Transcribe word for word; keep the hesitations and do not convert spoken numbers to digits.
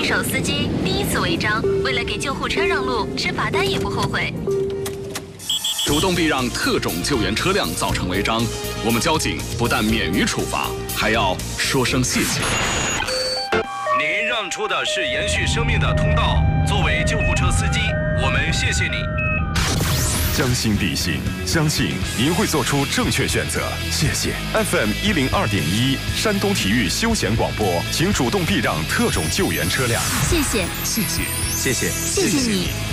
手司机第一次违章，为了给救护车让路，吃罚单也不后悔。 主动避让特种救援车辆造成违章，我们交警不但免于处罚，还要说声谢谢。 您让出的是延续生命的通道，作为救护车司机，我们谢谢你。 将心比心，相信您会做出正确选择。谢谢 F M 一零二点一山东体育休闲广播，请主动避让特种救援车辆。 谢谢， 谢谢，谢谢， 谢谢你。